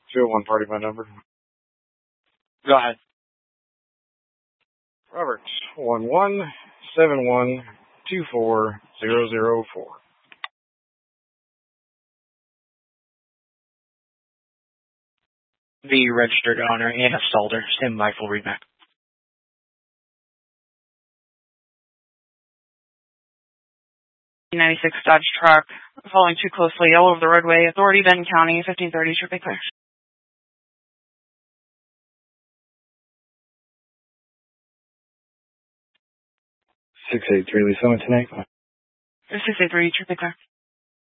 Field 1 party, my number. Go ahead. Robert, 1171-24004. The registered owner, Anna Stalder, stand by full readback. 96 Dodge truck, following too closely, all over the roadway. Authority, Benton County, 1530, should be clear. 683 Lisa tonight. 683, should be clear.